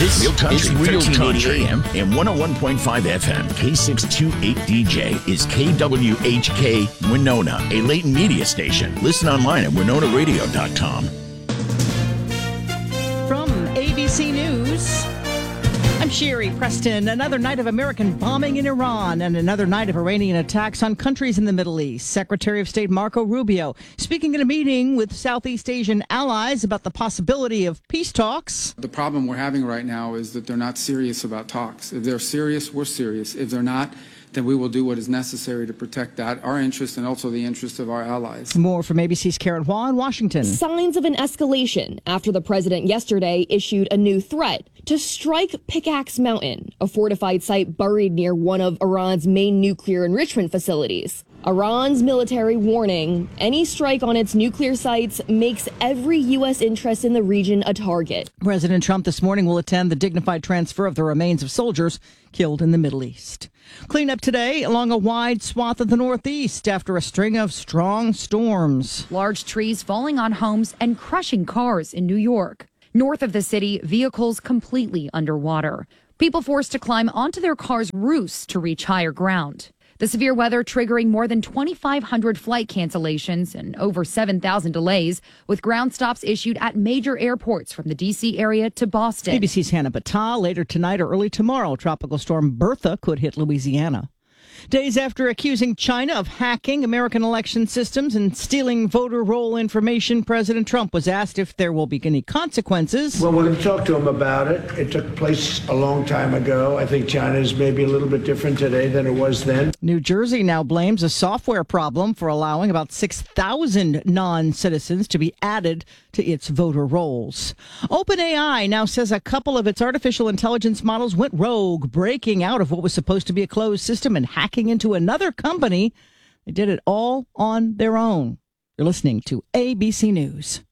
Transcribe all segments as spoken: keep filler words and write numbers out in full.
This Real Country, is Real Country A M and one oh one point five F M. K six twenty-eight D J is K W H K Winona, a Leighton media station. Listen online at winona radio dot com. From A B C News, I'm Sherry Preston. Another night of American bombing in Iran and another night of Iranian attacks on countries in the Middle East. Secretary of State Marco Rubio speaking at a meeting with Southeast Asian allies about the possibility of peace talks. The problem we're having right now is that they're not serious about talks. If they're serious, we're serious. If they're not, then we will do what is necessary to protect that, our interest and also the interest of our allies. More from A B C's Karen Hua in Washington. Signs of an escalation after the president yesterday issued a new threat to strike Pickaxe Mountain, a fortified site buried near one of Iran's main nuclear enrichment facilities. Iran's military warning, any strike on its nuclear sites makes every U S interest in the region a target. President Trump this morning will attend the dignified transfer of the remains of soldiers killed in the Middle East. Cleanup today along a wide swath of the Northeast after a string of strong storms. Large trees falling on homes and crushing cars in New York. North of the city, vehicles completely underwater. People forced to climb onto their cars' roofs to reach higher ground. The severe weather triggering more than twenty-five hundred flight cancellations and over seven thousand delays, with ground stops issued at major airports from the D C area to Boston. A B C's Hannah Batal. Later tonight or early tomorrow, Tropical Storm Bertha could hit Louisiana. Days after accusing China of hacking American election systems and stealing voter roll information, President Trump was asked if there will be any consequences. Well, we're going to talk to him about it. It took place a long time ago. I think China is maybe a little bit different today than it was then. New Jersey now blames a software problem for allowing about six thousand non-citizens to be added to its voter rolls. OpenAI now says a couple of its artificial intelligence models went rogue, breaking out of what was supposed to be a closed system and hacking into another company. They did it all on their own. You're listening to A B C News.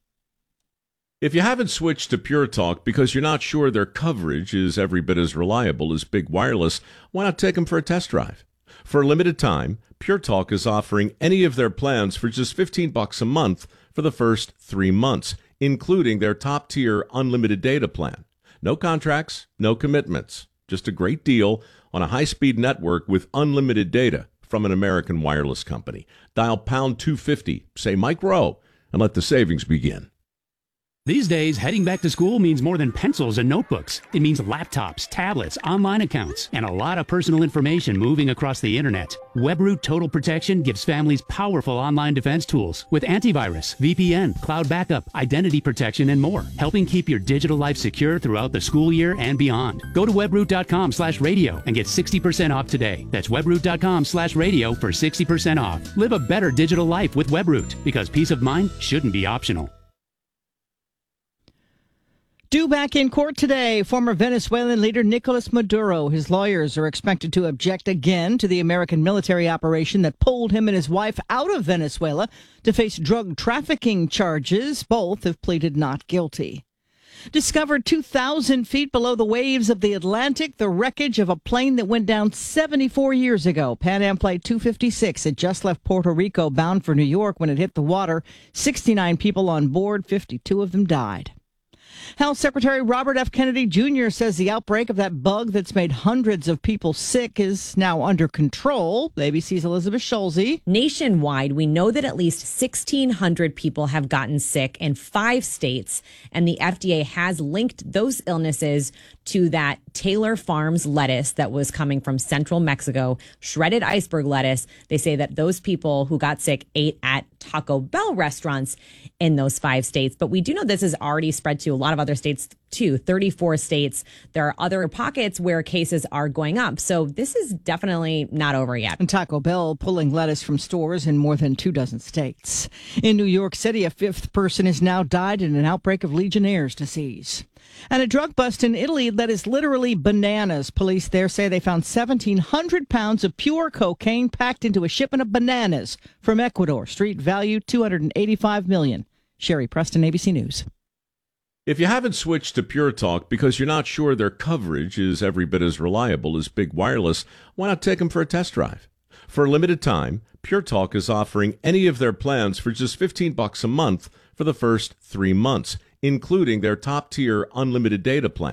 If you haven't switched to Pure Talk because you're not sure their coverage is every bit as reliable as Big Wireless, why not take them for a test drive? For a limited time, Pure Talk is offering any of their plans for just fifteen bucks a month for the first three months, including their top-tier unlimited data plan. No contracts, no commitments, just a great deal on a high-speed network with unlimited data from an American wireless company. Dial pound two fifty, say Mike Rowe, and let the savings begin. These days, heading back to school means more than pencils and notebooks. It means laptops, tablets, online accounts, and a lot of personal information moving across the internet. WebRoot Total Protection gives families powerful online defense tools with antivirus, V P N, cloud backup, identity protection, and more, helping keep your digital life secure throughout the school year and beyond. Go to webroot.com slash radio and get sixty percent off today. That's webroot.com slash radio for sixty percent off. Live a better digital life with WebRoot, because peace of mind shouldn't be optional. Due back in court today, former Venezuelan leader Nicolas Maduro. His lawyers are expected to object again to the American military operation that pulled him and his wife out of Venezuela to face drug trafficking charges. Both have pleaded not guilty. Discovered two thousand feet below the waves of the Atlantic, the wreckage of a plane that went down seventy-four years ago. Pan Am Flight two fifty-six had just left Puerto Rico bound for New York when it hit the water. sixty-nine people on board, fifty-two of them died. Health Secretary Robert F. Kennedy Junior says the outbreak of that bug that's made hundreds of people sick is now under control. A B C's Elizabeth Schulze. Nationwide, we know that at least sixteen hundred people have gotten sick in five states, and the F D A has linked those illnesses to that Taylor Farms lettuce that was coming from central Mexico, shredded iceberg lettuce. They say that those people who got sick ate at Taco Bell restaurants in those five states. But we do know this has already spread to a lot of other states too, thirty-four states. There are other pockets where cases are going up. So this is definitely not over yet. And Taco Bell pulling lettuce from stores in more than two dozen states. In New York City, a fifth person has now died in an outbreak of Legionnaire's disease. And a drug bust in Italy that is literally bananas. Police there say they found seventeen hundred pounds of pure cocaine packed into a shipment of bananas from Ecuador. Street value two hundred eighty-five million dollars. Sherry Preston, A B C News. If you haven't switched to Pure Talk because you're not sure their coverage is every bit as reliable as Big Wireless, why not take them for a test drive? For a limited time, Pure Talk is offering any of their plans for just fifteen bucks a month for the first three months, including their top-tier unlimited data plan.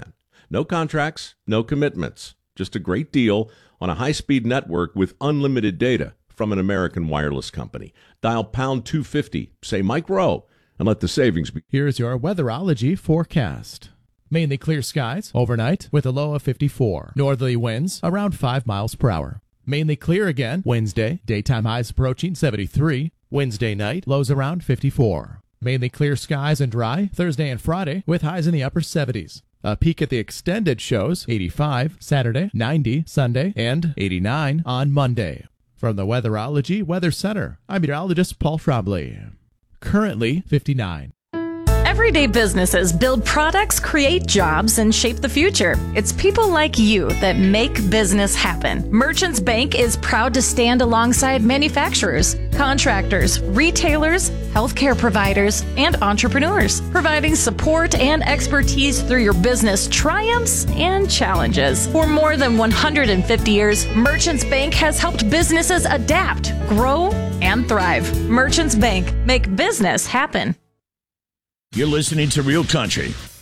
No contracts, no commitments. Just a great deal on a high-speed network with unlimited data from an American wireless company. Dial pound two fifty, say Mike Rowe, and let the savings be. Here's your weatherology forecast. Mainly clear skies overnight with a low of fifty-four. Northerly winds around five miles per hour. Mainly clear again Wednesday. Daytime highs approaching seventy-three. Wednesday night, lows around fifty-four. Mainly clear skies and dry Thursday and Friday with highs in the upper seventies. A peek at the extended shows eighty-five Saturday, ninety Sunday, and eighty-nine on Monday. From the Weatherology Weather Center, I'm meteorologist Paul Schraubly. Currently fifty-nine. Everyday businesses build products, create jobs, and shape the future. It's people like you that make business happen. Merchants Bank is proud to stand alongside manufacturers, contractors, retailers, healthcare providers, and entrepreneurs, providing support and expertise through your business triumphs and challenges. For more than one hundred fifty years, Merchants Bank has helped businesses adapt, grow, and thrive. Merchants Bank, make business happen. You're listening to Real Country